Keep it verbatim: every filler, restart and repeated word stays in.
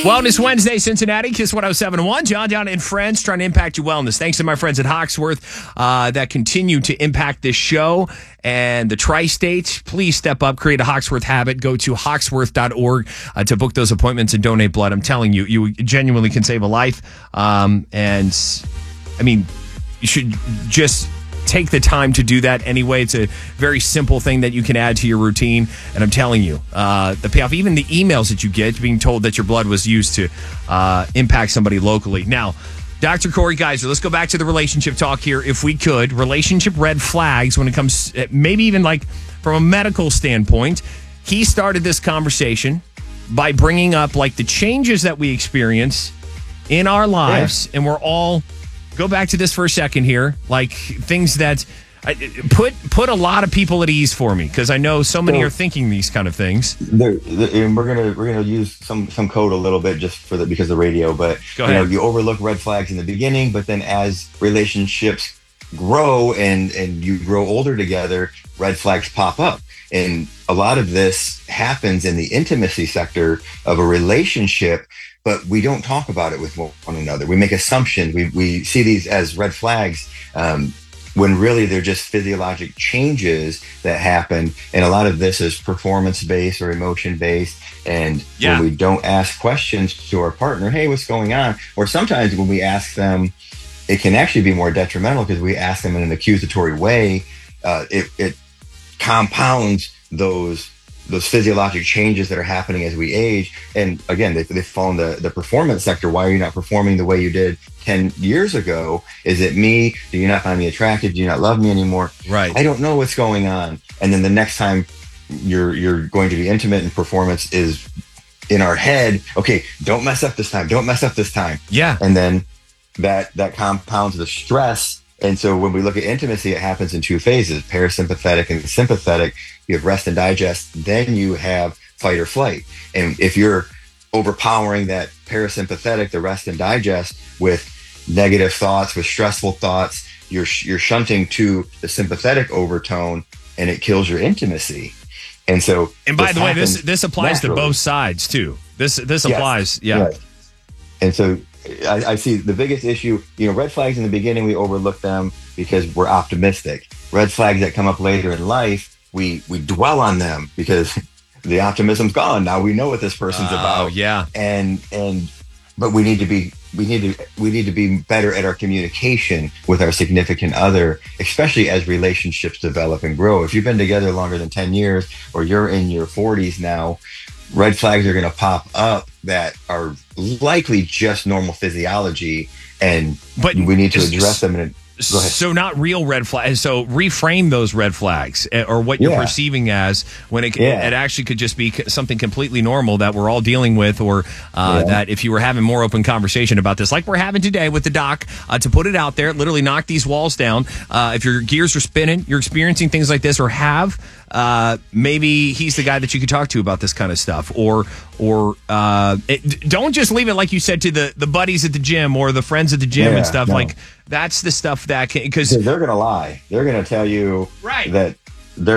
Wellness Wednesday, Cincinnati, Kiss one oh seven point one. John Down and friends trying to impact your wellness. Thanks to my friends at Hawksworth uh, that continue to impact this show and the tri-states. Please step up, create a Hawksworth habit. Go to hawksworth dot org uh, to book those appointments and donate blood. I'm telling you, you genuinely can save a life. Um, and, I mean, you should just take the time to do that anyway. It's a very simple thing that you can add to your routine. And I'm telling you, uh, the payoff, even the emails that you get being told that your blood was used to uh, impact somebody locally. Now, Doctor Corey Geiser, let's go back to the relationship talk here if we could. Relationship red flags when it comes, maybe even like from a medical standpoint. He started this conversation by bringing up like the changes that we experience in our lives. Yeah. And we're all... Go back to this for a second here, like things that I, put put a lot of people at ease for me, because I know so many so, are thinking these kind of things. There, and we're gonna we're gonna use some some code a little bit just for the because of the radio, but Go you ahead. know you overlook red flags in the beginning, but then as relationships grow and and you grow older together, red flags pop up, and a lot of this happens in the intimacy sector of a relationship. But we don't talk about it with one another. We make assumptions. We we see these as red flags um, when really they're just physiologic changes that happen. And a lot of this is performance-based or emotion-based. And yeah. when we don't ask questions to our partner, hey, what's going on? Or sometimes when we ask them, it can actually be more detrimental because we ask them in an accusatory way. Uh, it, it compounds those those physiologic changes that are happening as we age. And again, they, they fall in the, the performance sector. Why are you not performing the way you did ten years ago? Is it me? Do you not find me attractive? Do you not love me anymore? Right. I don't know what's going on. And then the next time you're, you're going to be intimate and performance is in our head. Okay, don't mess up this time. Don't mess up this time. Yeah. And then that, that compounds the stress. And so when we look at intimacy, it happens in two phases, parasympathetic and sympathetic. You have rest and digest, then you have fight or flight. And if you're overpowering that parasympathetic, the rest and digest, with negative thoughts, with stressful thoughts, you're you're shunting to the sympathetic overtone, and it kills your intimacy. And so, and by the way, this this applies naturally to both sides too. This this applies, yes. yeah. Yes. And so I, I see the biggest issue, you know, red flags in the beginning, we overlook them because we're optimistic. Red flags that come up later in life, we we dwell on them because the optimism's gone. Now we know what this person's oh, about. Yeah. And and but we need to be we need to we need to be better at our communication with our significant other, especially as relationships develop and grow. If you've been together longer than ten years or you're in your forties now, red flags are going to pop up that are likely just normal physiology, and but we need to address them in a So not real red flags. So reframe those red flags, or what you're yeah. perceiving as, when it, yeah. it actually could just be something completely normal that we're all dealing with, or uh, yeah. that if you were having more open conversation about this, like we're having today with the doc, uh, to put it out there, literally knock these walls down. Uh, if your gears are spinning, you're experiencing things like this, or have, uh, maybe he's the guy that you could talk to about this kind of stuff, or or uh, it, don't just leave it like you said to the the buddies at the gym or the friends at the gym yeah, and stuff. no. Like that's the stuff that can, because they're gonna lie. They're gonna tell you right. that